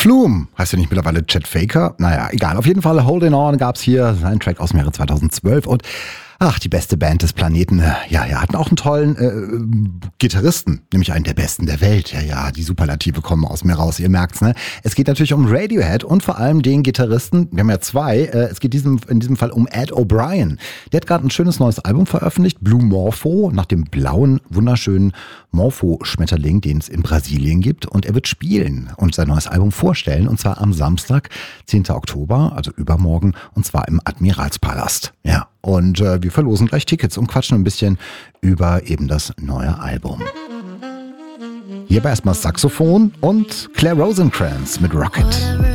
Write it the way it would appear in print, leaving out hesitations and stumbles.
Flume, heißt ja nicht mittlerweile Chet Faker? Naja, egal. Auf jeden Fall Holding On gab's hier, sein Track aus dem Jahre 2012 und die beste Band des Planeten. Ja, hatten auch einen tollen Gitarristen, nämlich einen der besten der Welt. Ja, die Superlative kommen aus mir raus, ihr merkt's, ne? Es geht natürlich um Radiohead und vor allem den Gitarristen, wir haben ja zwei, es geht in diesem Fall um Ed O'Brien. Der hat gerade ein schönes neues Album veröffentlicht, Blue Morpho, nach dem blauen, wunderschönen Morpho-Schmetterling, den es in Brasilien gibt. Und er wird spielen und sein neues Album vorstellen, und zwar am Samstag, 10. Oktober, also übermorgen, und zwar im Admiralspalast. Ja, und wir verlosen gleich Tickets und quatschen ein bisschen über eben das neue Album. Hier aber erstmal Saxophon und Claire Rosencrantz mit Rocket.